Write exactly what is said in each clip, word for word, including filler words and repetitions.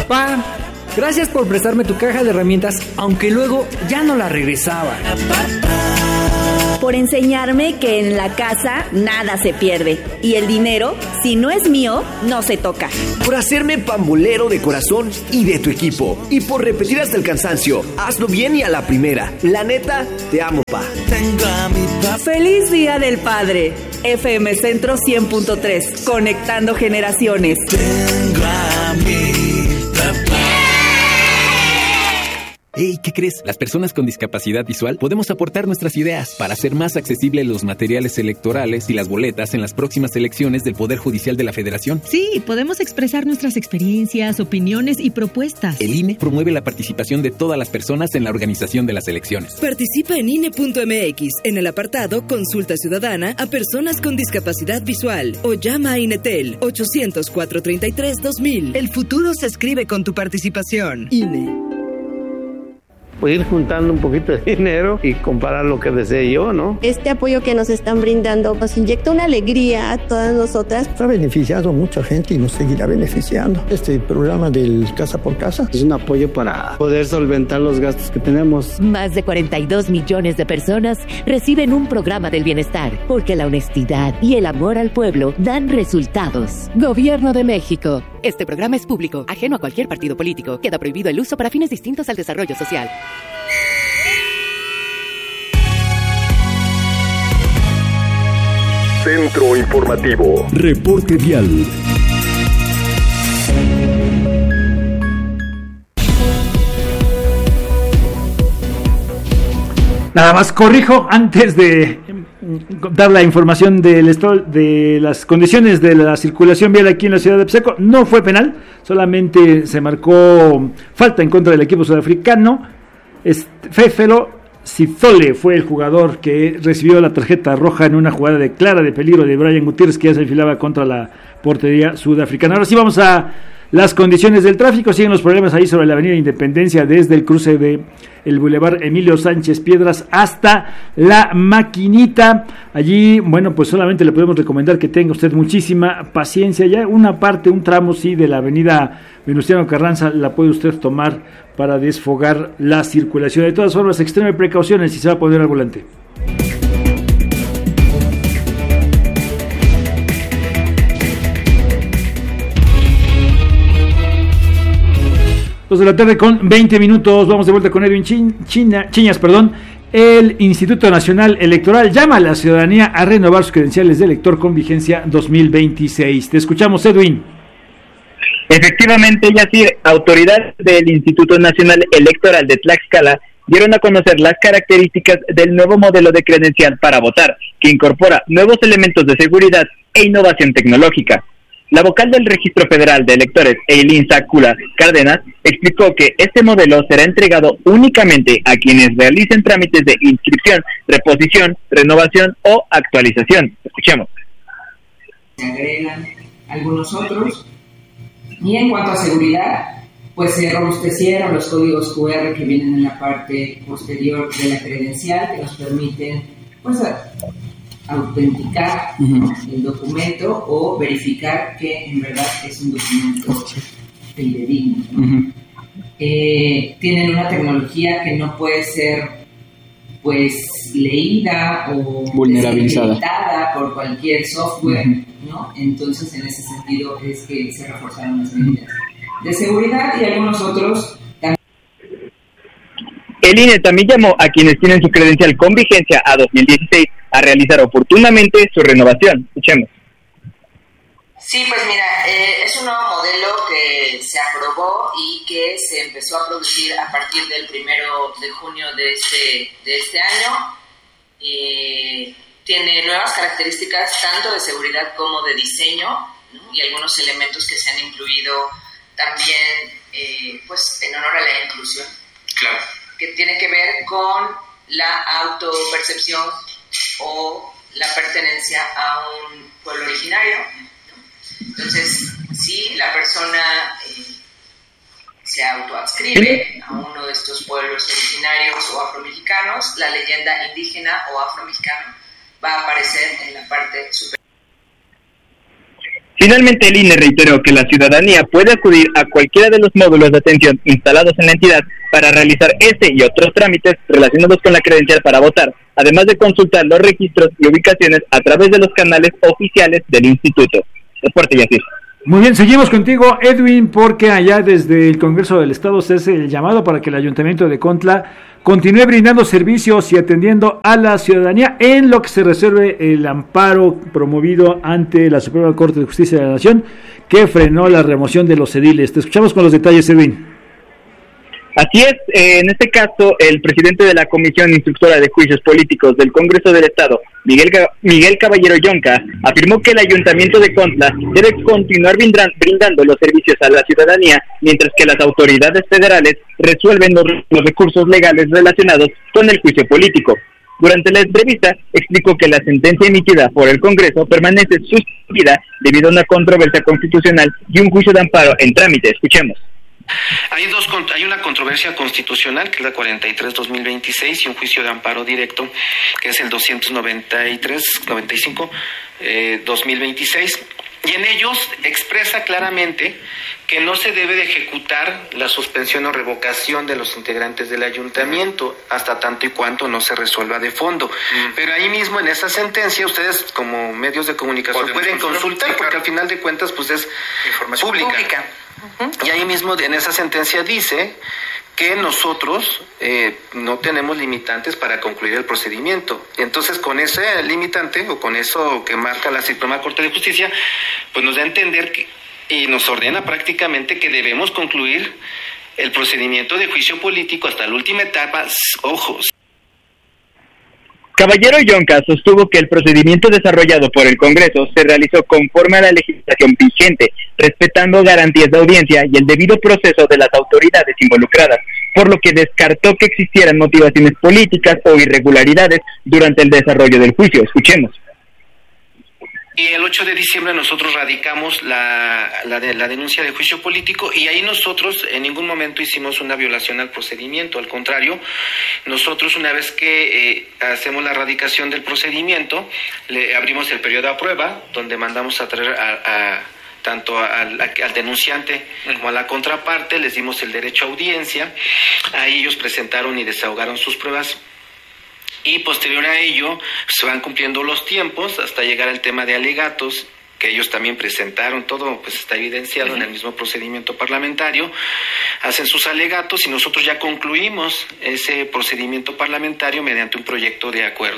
Papá, gracias por prestarme tu caja de herramientas, aunque luego ya no la regresaba. Por enseñarme que en la casa nada se pierde y el dinero, si no es mío, no se toca. Por hacerme pambolero de corazón y de tu equipo. Y por repetir hasta el cansancio, hazlo bien y a la primera. La neta, te amo, pa. ¡Feliz Día del Padre! F M Centro cien punto tres, conectando generaciones. Tengo a mi papá. Hey, ¿qué crees? Las personas con discapacidad visual podemos aportar nuestras ideas para hacer más accesibles los materiales electorales y las boletas en las próximas elecciones del Poder Judicial de la Federación. Sí, podemos expresar nuestras experiencias, opiniones y propuestas. El I N E promueve la participación de todas las personas en la organización de las elecciones. Participa en I N E punto M X en el apartado Consulta Ciudadana a personas con discapacidad visual o llama a INETEL ochocientos, cuatrocientos treinta y tres, dos mil. El futuro se escribe con tu participación. I N E. Pues ir juntando un poquito de dinero y comprar lo que desee yo, ¿no? Este apoyo que nos están brindando nos inyecta una alegría a todas nosotras. Ha beneficiado a mucha gente y nos seguirá beneficiando. Este programa del Casa por Casa es un apoyo para poder solventar los gastos que tenemos. Más de cuarenta y dos millones de personas reciben un programa del bienestar, porque la honestidad y el amor al pueblo dan resultados. Gobierno de México. Este programa es público, ajeno a cualquier partido político. Queda prohibido el uso para fines distintos al desarrollo social. Centro Informativo. Reporte vial. Nada más corrijo antes de dar la información del estado, de las condiciones de la circulación vial aquí en la ciudad de Pseco. No fue penal, solamente se marcó falta en contra del equipo sudafricano. Fefelo Cizole fue el jugador que recibió la tarjeta roja en una jugada de clara de peligro de Brian Gutiérrez, que ya se enfilaba contra la portería sudafricana. Ahora sí vamos a las condiciones del tráfico. Siguen los problemas ahí sobre la avenida Independencia, desde el cruce de el Boulevard Emilio Sánchez Piedras hasta La Maquinita. Allí, bueno, pues solamente le podemos recomendar que tenga usted muchísima paciencia. Ya una parte, un tramo sí de la avenida Venustiano Carranza la puede usted tomar para desfogar la circulación. De todas formas, extreme precauciones si se va a poner al volante. Dos de la tarde con veinte minutos, vamos de vuelta con Edwin Chin, China, Chiñas, perdón. El Instituto Nacional Electoral llama a la ciudadanía a renovar sus credenciales de elector con vigencia dos mil veintiséis. Te escuchamos, Edwin. Efectivamente, Yacir, autoridades del Instituto Nacional Electoral de Tlaxcala dieron a conocer las características del nuevo modelo de credencial para votar, que incorpora nuevos elementos de seguridad e innovación tecnológica. La vocal del Registro Federal de Electores, Eileen Sácula Cárdenas, explicó que este modelo será entregado únicamente a quienes realicen trámites de inscripción, reposición, renovación o actualización. Escuchemos. Se agregan algunos otros. Y en cuanto a seguridad, pues se robustecieron los códigos cu erre que vienen en la parte posterior de la credencial, que nos permiten pues autenticar uh-huh. el documento o verificar que en verdad es un documento fidedigno. Uh-huh. Eh, tienen una tecnología que no puede ser pues leída o vulnerabilizada por cualquier software, uh-huh. ¿no? Entonces en ese sentido es que se reforzaron las medidas de seguridad y algunos otros. El I N E también llamó a quienes tienen su credencial con vigencia a dos mil dieciséis a realizar oportunamente su renovación. Escuchemos. Sí, pues mira, eh, es un nuevo modelo que se aprobó y que se empezó a producir a partir del primero de junio de este, de este año. Eh, tiene nuevas características tanto de seguridad como de diseño, ¿no? Y algunos elementos que se han incluido también eh, pues en honor a la inclusión. Claro. Que tiene que ver con la autopercepción o la pertenencia a un pueblo originario, ¿no? Entonces, si la persona eh, se autoadscribe a uno de estos pueblos originarios o afromexicanos, la leyenda indígena o afromexicana va a aparecer en la parte superior. Finalmente, el I N E reiteró que la ciudadanía puede acudir a cualquiera de los módulos de atención instalados en la entidad para realizar este y otros trámites relacionados con la credencial para votar, además de consultar los registros y ubicaciones a través de los canales oficiales del instituto. Reporte, Yacir. Muy bien, seguimos contigo, Edwin, porque allá desde el Congreso del Estado se hace el llamado para que el Ayuntamiento de Contla continúe brindando servicios y atendiendo a la ciudadanía en lo que se resuelve el amparo promovido ante la Suprema Corte de Justicia de la Nación, que frenó la remoción de los ediles. Te escuchamos con los detalles, Edwin. Así es, eh, en este caso, el presidente de la Comisión Instructora de Juicios Políticos del Congreso del Estado, Miguel, Miguel Caballero Yonca, afirmó que el Ayuntamiento de Contla debe continuar brindan, brindando los servicios a la ciudadanía, mientras que las autoridades federales resuelven los, los recursos legales relacionados con el juicio político. Durante la entrevista, explicó que la sentencia emitida por el Congreso permanece suspendida debido a una controversia constitucional y un juicio de amparo en trámite. Escuchemos. Hay dos hay una controversia constitucional, que es la cuarenta y tres guión dos mil veintiséis, y un juicio de amparo directo, que es el doscientos noventa y tres guión noventa y cinco guión dos mil veintiséis, y en ellos expresa claramente que no se debe de ejecutar la suspensión o revocación de los integrantes del ayuntamiento hasta tanto y cuanto no se resuelva de fondo. Mm. Pero ahí mismo en esa sentencia ustedes como medios de comunicación pueden consultar, sí, porque al final de cuentas pues es información pública. pública. Uh-huh. Y ahí mismo en esa sentencia dice que nosotros eh, no tenemos limitantes para concluir el procedimiento. Entonces, con ese limitante, o con eso que marca la Suprema Corte de Justicia, pues nos da a entender que, y nos ordena prácticamente que debemos concluir el procedimiento de juicio político hasta la última etapa. Ojos. Caballero Yonca sostuvo que el procedimiento desarrollado por el Congreso se realizó conforme a la legislación vigente, respetando garantías de audiencia y el debido proceso de las autoridades involucradas, por lo que descartó que existieran motivaciones políticas o irregularidades durante el desarrollo del juicio. Escuchemos. Y el ocho de diciembre nosotros radicamos la, la, de, la denuncia de juicio político, y ahí nosotros en ningún momento hicimos una violación al procedimiento. Al contrario, nosotros una vez que eh, hacemos la radicación del procedimiento, le abrimos el periodo a prueba, donde mandamos a traer a, a tanto al, al denunciante como a la contraparte, les dimos el derecho a audiencia. Ahí ellos presentaron y desahogaron sus pruebas. Y posterior a ello se van cumpliendo los tiempos hasta llegar al tema de alegatos, que ellos también presentaron, todo pues está evidenciado uh-huh. en el mismo procedimiento parlamentario. Hacen sus alegatos y nosotros ya concluimos ese procedimiento parlamentario mediante un proyecto de acuerdo.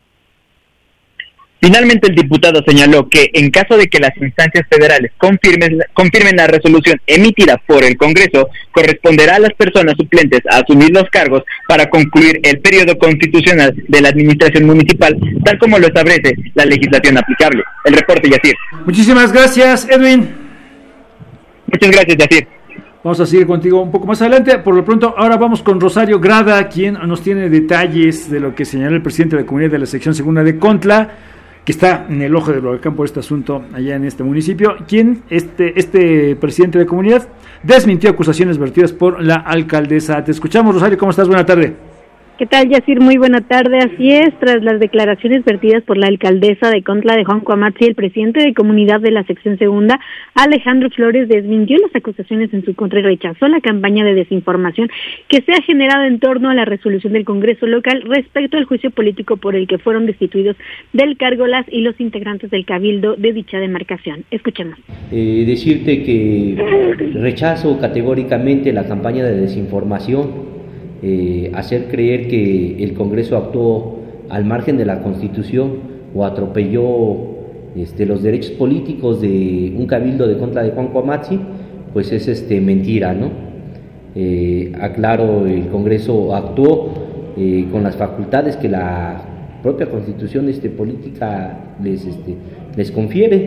Finalmente, el diputado señaló que en caso de que las instancias federales confirmen, confirmen la resolución emitida por el Congreso, corresponderá a las personas suplentes a asumir los cargos para concluir el periodo constitucional de la administración municipal, tal como lo establece la legislación aplicable. El reporte, Yacir. Muchísimas gracias, Edwin. Muchas gracias, Yacir. Vamos a seguir contigo un poco más adelante. Por lo pronto, ahora vamos con Rosario Grada, quien nos tiene detalles de lo que señaló el presidente de la comunidad de la sección segunda de Contla, que está en el ojo del huracán por este asunto allá en este municipio, quien, este, este presidente de comunidad, desmintió acusaciones vertidas por la alcaldesa. Te escuchamos, Rosario, ¿cómo estás? Buena tarde. ¿Qué tal, Yacir? Muy buena tarde. Así es, tras las declaraciones vertidas por la alcaldesa de Contla de Juan Cuamatzi, el presidente de comunidad de la sección segunda, Alejandro Flores, desmintió las acusaciones en su contra y rechazó la campaña de desinformación que se ha generado en torno a la resolución del Congreso local respecto al juicio político por el que fueron destituidos del cargo las y los integrantes del cabildo de dicha demarcación. Escuchemos. Eh, decirte que rechazo categóricamente la campaña de desinformación. Eh, hacer creer que el Congreso actuó al margen de la Constitución o atropelló este, los derechos políticos de un cabildo de Contla de Juan Cuamatzi, pues es este, mentira, ¿no? Eh, aclaro, el Congreso actuó eh, con las facultades que la propia Constitución este, política les, este, les confiere.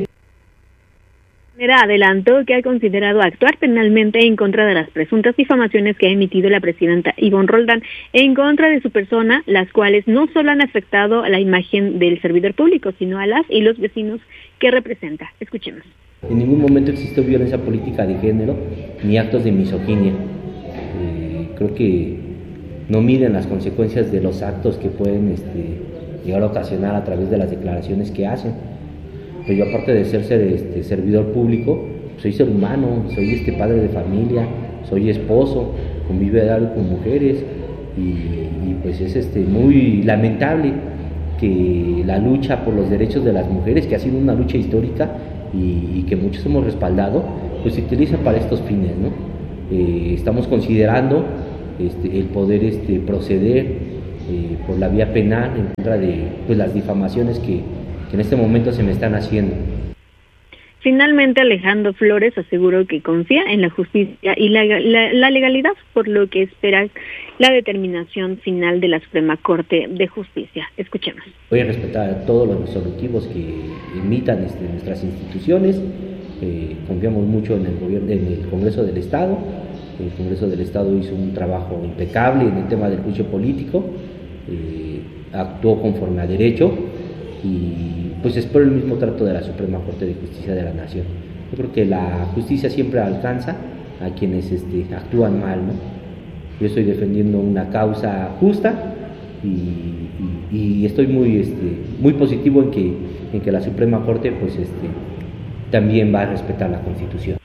Adelantó que ha considerado actuar penalmente en contra de las presuntas difamaciones que ha emitido la presidenta Ivonne Roldán en contra de su persona, las cuales no solo han afectado a la imagen del servidor público, sino a las y los vecinos que representa. Escuchemos. En ningún momento existió violencia política de género ni actos de misoginia. Eh, creo que no miden las consecuencias de los actos que pueden este, llegar a ocasionar a través de las declaraciones que hacen. Pero yo, aparte de ser, ser este, servidor público, soy ser humano, soy este padre de familia, soy esposo, convivo diario con mujeres, y, y pues es este muy lamentable que la lucha por los derechos de las mujeres, que ha sido una lucha histórica y, y que muchos hemos respaldado, pues se utiliza para estos fines, ¿no? Eh, estamos considerando este, el poder este, proceder eh, por la vía penal en contra de pues, las difamaciones que, que en este momento se me están haciendo. Finalmente, Alejandro Flores aseguró que confía en la justicia y la, la, la legalidad, por lo que espera la determinación final de la Suprema Corte de Justicia. Escuchemos. Voy a respetar todos los resolutivos que emitan este, nuestras instituciones. Eh, confiamos mucho en el gobierno, en el Congreso del Estado. El Congreso del Estado hizo un trabajo impecable en el tema del juicio político, eh, actuó conforme a derecho y pues espero el mismo trato de la Suprema Corte de Justicia de la Nación. Yo creo que la justicia siempre alcanza a quienes este, actúan mal, ¿no? Yo estoy defendiendo una causa justa y, y, y estoy muy, este, muy positivo en que, en que la Suprema Corte pues, este, también va a respetar la Constitución.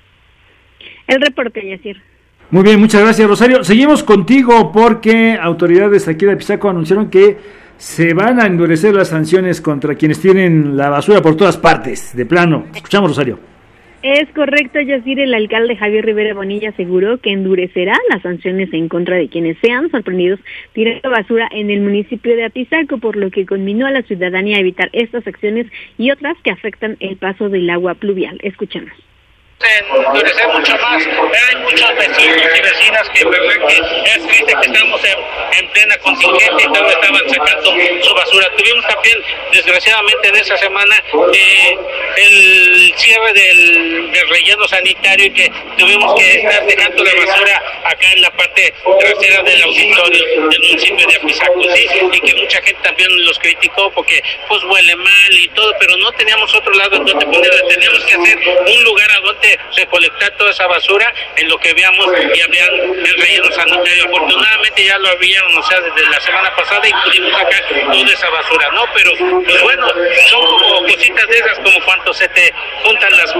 El reporte, Yacir. Muy bien, muchas gracias, Rosario. Seguimos contigo porque autoridades aquí de Apizaco anunciaron que se van a endurecer las sanciones contra quienes tienen la basura por todas partes, de plano. Escuchamos, Rosario. Es correcto, Yacir. El alcalde Javier Rivera Bonilla aseguró que endurecerá las sanciones en contra de quienes sean sorprendidos tirando basura en el municipio de Apizaco, por lo que conminó a la ciudadanía a evitar estas acciones y otras que afectan el paso del agua pluvial. Escuchamos. Endurecer mucho más. Hay muchos vecinos y vecinas que, verdad, que es triste que estamos en, en plena contingente y todos estaban sacando su basura. Tuvimos también, desgraciadamente, en esa semana eh, el cierre del, del relleno sanitario y que tuvimos que estar dejando la basura acá en la parte trasera del auditorio del municipio de Apizaco, ¿sí? Y que mucha gente también los criticó porque pues huele mal y todo, pero no teníamos otro lado en donde ponerla. Teníamos que hacer un lugar a donde recolectar toda esa basura en lo que veamos y habían el relleno sanitario. Afortunadamente ya lo habían, o sea, desde la semana pasada y pudimos sacar toda esa basura, ¿no? Pero, pues bueno, son como cositas de esas, como cuando se te juntan las...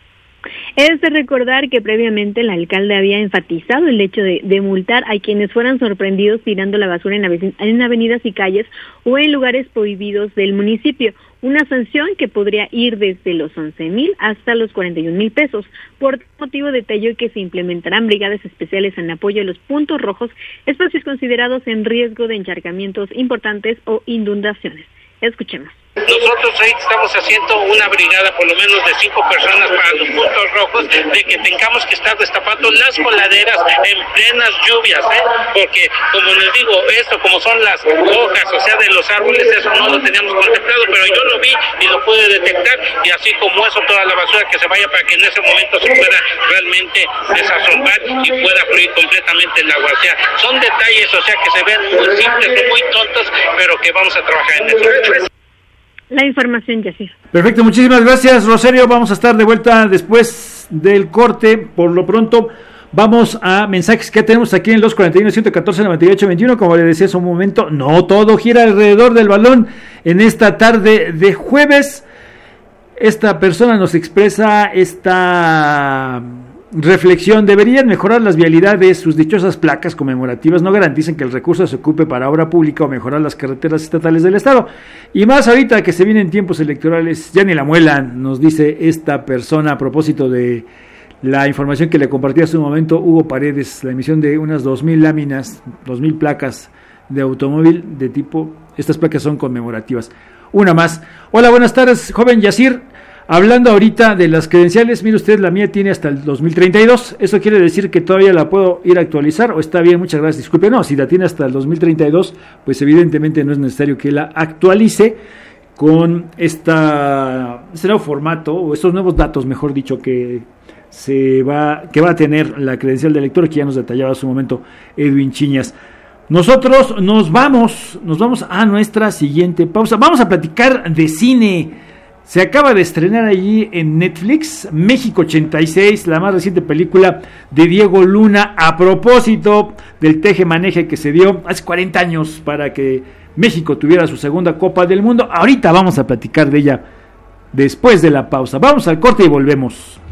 Es de recordar que previamente el alcalde había enfatizado el hecho de, de multar a quienes fueran sorprendidos tirando la basura en, ave- en avenidas y calles o en lugares prohibidos del municipio, una sanción que podría ir desde los once mil hasta los cuarenta y un mil pesos. Por motivo detalló que se implementarán brigadas especiales en apoyo a los puntos rojos, espacios considerados en riesgo de encharcamientos importantes o inundaciones. Escuchemos. Nosotros ahí estamos haciendo una brigada por lo menos de cinco personas para los puntos rojos, de que tengamos que estar destapando las coladeras en plenas lluvias, ¿eh? Porque como les digo, esto como son las hojas, o sea, de los árboles, eso no lo teníamos contemplado, pero yo lo vi y lo pude detectar, y así como eso, toda la basura que se vaya para que en ese momento se pueda realmente desasombar y pueda fluir completamente el agua. O sea, son detalles, o sea, que se ven muy simples o muy tontos, pero que vamos a trabajar en eso. La información, Yacir. Perfecto, muchísimas gracias, Rosario. Vamos a estar de vuelta después del corte. Por lo pronto, vamos a mensajes que tenemos aquí en los cuarenta y uno, ciento catorce, noventa y ocho, veintiuno. Como le decía hace un momento, no todo gira alrededor del balón en esta tarde de jueves. Esta persona nos expresa esta reflexión: deberían mejorar las vialidades. Sus dichosas placas conmemorativas no garantizan que el recurso se ocupe para obra pública o mejorar las carreteras estatales del estado, y más ahorita que se vienen tiempos electorales. Ya ni la muelan, nos dice esta persona a propósito de la información que le compartí hace un momento Hugo Paredes, la emisión de unas dos mil láminas, dos mil placas de automóvil de tipo, estas placas son conmemorativas. Una más. Hola, buenas tardes, joven Yacir. Hablando ahorita de las credenciales, mire usted, la mía tiene hasta el dos mil treinta y dos. ¿Eso quiere decir que todavía la puedo ir a actualizar o está bien? Muchas gracias. Disculpe, no, si la tiene hasta el dos mil treinta y dos, pues evidentemente no es necesario que la actualice con esta, este nuevo formato, o estos nuevos datos, mejor dicho, que se va, que va a tener la credencial de lector, que ya nos detallaba hace un momento Edwin Chiñas. Nosotros nos vamos, nos vamos a nuestra siguiente pausa. Vamos a platicar de cine. Se acaba de estrenar allí en Netflix México ochenta y seis, la más reciente película de Diego Luna, a propósito del teje-maneje que se dio hace cuarenta años para que México tuviera su segunda Copa del Mundo. Ahorita vamos a platicar de ella después de la pausa. Vamos al corte y volvemos.